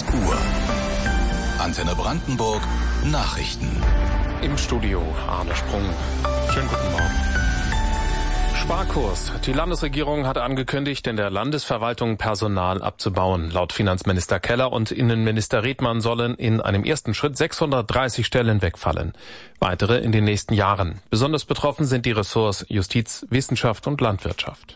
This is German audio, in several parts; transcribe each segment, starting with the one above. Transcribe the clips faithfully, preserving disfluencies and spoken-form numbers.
Uhr. Antenne Brandenburg Nachrichten. Im Studio Arne Sprung. Schönen guten Morgen. Sparkurs. Die Landesregierung hat angekündigt, in der Landesverwaltung Personal abzubauen. Laut Finanzminister Keller und Innenminister Redmann sollen in einem ersten Schritt sechshundertdreißig Stellen wegfallen. Weitere in den nächsten Jahren. Besonders betroffen sind die Ressorts Justiz, Wissenschaft und Landwirtschaft.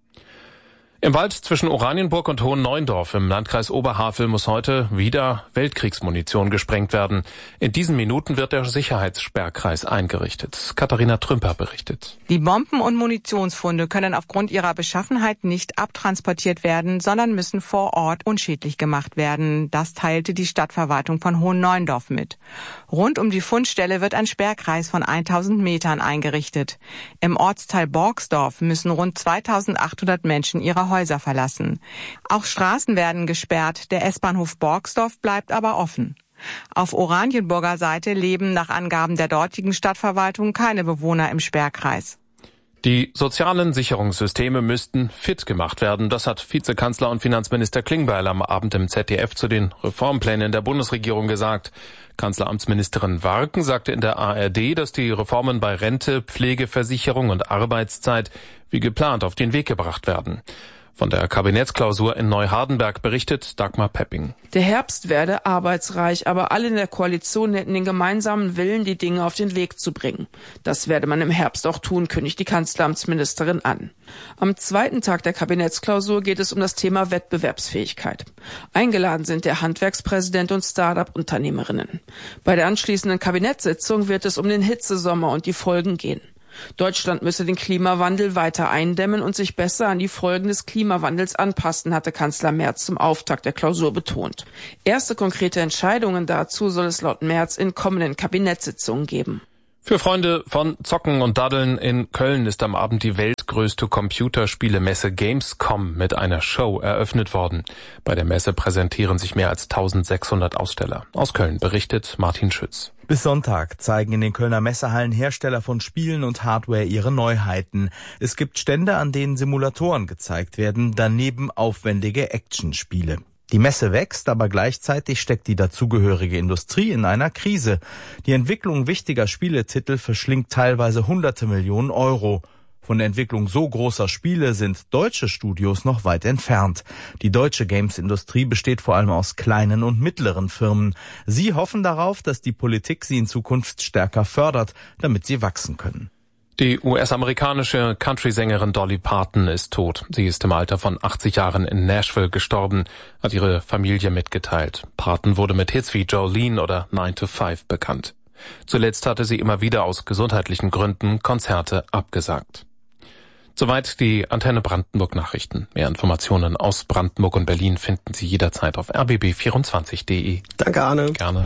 Im Wald zwischen Oranienburg und Hohenneuendorf im Landkreis Oberhavel muss heute wieder Weltkriegsmunition gesprengt werden. In diesen Minuten wird der Sicherheitssperrkreis eingerichtet. Katharina Trümper berichtet. Die Bomben- und Munitionsfunde können aufgrund ihrer Beschaffenheit nicht abtransportiert werden, sondern müssen vor Ort unschädlich gemacht werden. Das teilte die Stadtverwaltung von Hohenneuendorf mit. Rund um die Fundstelle wird ein Sperrkreis von tausend Metern eingerichtet. Im Ortsteil Borgsdorf müssen rund zweitausendachthundert Menschen ihre Häuser verlassen. Auch Straßen werden gesperrt, der S-Bahnhof Borgsdorf bleibt aber offen. Auf Oranienburger Seite leben nach Angaben der dortigen Stadtverwaltung keine Bewohner im Sperrkreis. Die sozialen Sicherungssysteme müssten fit gemacht werden. Das hat Vizekanzler und Finanzminister Klingbeil am Abend im Z D F zu den Reformplänen der Bundesregierung gesagt. Kanzleramtsministerin Warken sagte in der A R D, dass die Reformen bei Rente, Pflegeversicherung und Arbeitszeit wie geplant auf den Weg gebracht werden. Von der Kabinettsklausur in Neuhardenberg berichtet Dagmar Pepping. Der Herbst werde arbeitsreich, aber alle in der Koalition hätten den gemeinsamen Willen, die Dinge auf den Weg zu bringen. Das werde man im Herbst auch tun, kündigt die Kanzleramtsministerin an. Am zweiten Tag der Kabinettsklausur geht es um das Thema Wettbewerbsfähigkeit. Eingeladen sind der Handwerkspräsident und Start-up-Unternehmerinnen. Bei der anschließenden Kabinettssitzung wird es um den Hitzesommer und die Folgen gehen. Deutschland müsse den Klimawandel weiter eindämmen und sich besser an die Folgen des Klimawandels anpassen, hatte Kanzler Merz zum Auftakt der Klausur betont. Erste konkrete Entscheidungen dazu soll es laut Merz in kommenden Kabinettssitzungen geben. Für Freunde von Zocken und Daddeln in Köln ist am Abend die weltgrößte Computerspielemesse Gamescom mit einer Show eröffnet worden. Bei der Messe präsentieren sich mehr als eintausendsechshundert Aussteller. Aus Köln berichtet Martin Schütz. Bis Sonntag zeigen in den Kölner Messehallen Hersteller von Spielen und Hardware ihre Neuheiten. Es gibt Stände, an denen Simulatoren gezeigt werden, daneben aufwendige Actionspiele. Die Messe wächst, aber gleichzeitig steckt die dazugehörige Industrie in einer Krise. Die Entwicklung wichtiger Spieletitel verschlingt teilweise hunderte Millionen Euro. Von der Entwicklung so großer Spiele sind deutsche Studios noch weit entfernt. Die deutsche Games-Industrie besteht vor allem aus kleinen und mittleren Firmen. Sie hoffen darauf, dass die Politik sie in Zukunft stärker fördert, damit sie wachsen können. Die U S-amerikanische Country-Sängerin Dolly Parton ist tot. Sie ist im Alter von achtzig Jahren in Nashville gestorben, hat ihre Familie mitgeteilt. Parton wurde mit Hits wie Jolene oder nine to five bekannt. Zuletzt hatte sie immer wieder aus gesundheitlichen Gründen Konzerte abgesagt. Soweit die Antenne Brandenburg Nachrichten. Mehr Informationen aus Brandenburg und Berlin finden Sie jederzeit auf r b b vierundzwanzig punkt d e. Danke, Arne. Gerne.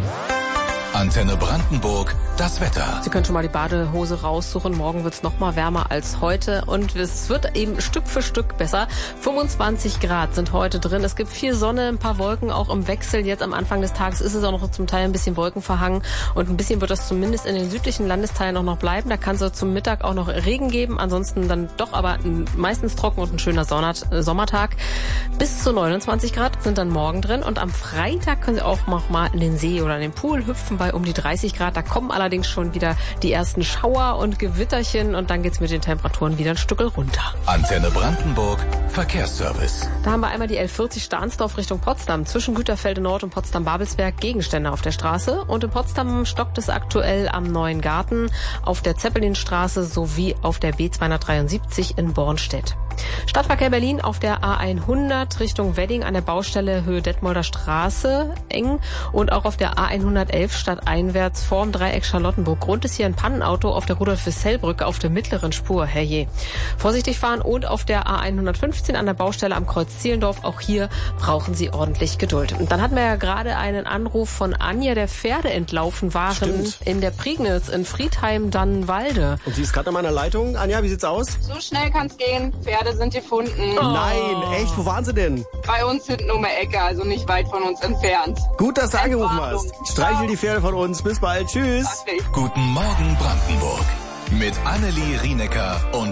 Antenne Brandenburg, das Wetter. Sie können schon mal die Badehose raussuchen. Morgen wird es noch mal wärmer als heute und es wird eben Stück für Stück besser. fünfundzwanzig Grad sind heute drin. Es gibt viel Sonne, ein paar Wolken auch im Wechsel. Jetzt am Anfang des Tages ist es auch noch zum Teil ein bisschen wolkenverhangen und ein bisschen wird das zumindest in den südlichen Landesteilen auch noch bleiben. Da kann es zum Mittag auch noch Regen geben. Ansonsten dann doch aber meistens trocken und ein schöner Sommertag. Bis zu neunundzwanzig Grad sind dann morgen drin und am Freitag können Sie auch noch mal in den See oder in den Pool hüpfen bei um die dreißig Grad. Da kommen allerdings schon wieder die ersten Schauer und Gewitterchen und dann geht's mit den Temperaturen wieder ein Stück runter. Antenne Brandenburg, Verkehrsservice. Da haben wir einmal die L vierzig Stahnsdorf Richtung Potsdam. Zwischen Güterfelde Nord und Potsdam-Babelsberg Gegenstände auf der Straße. Und in Potsdam stockt es aktuell am Neuen Garten, auf der Zeppelinstraße sowie auf der B zweihundertdreiundsiebzig in Bornstedt. Stadtverkehr Berlin auf der A hundert Richtung Wedding an der Baustelle Höhe Detmolder Straße eng und auch auf der A hundertelf stadteinwärts vorm Dreieck Charlottenburg. Grund ist hier ein Pannenauto auf der Rudolf-Wissell-Brücke auf der mittleren Spur. Herrje. Vorsichtig fahren und auf der A hundertfünfzehn an der Baustelle am Kreuz Zehlendorf. Auch hier brauchen Sie ordentlich Geduld. Und dann hatten wir ja gerade einen Anruf von Anja, der Pferde entlaufen waren. Stimmt. In der Prignitz in Friedheim-Dannenwalde. Und sie ist gerade an meiner Leitung. Anja, wie sieht's aus? So schnell kann's gehen. Pferde sind gefunden. Oh. Nein, echt? Wo waren sie denn? Bei uns hinten um die Ecke, also nicht weit von uns entfernt. Gut, dass du angerufen hast. Streichel die Pferde von uns. Bis bald. Tschüss. Guten Morgen Brandenburg. Mit Annelie Rienecker und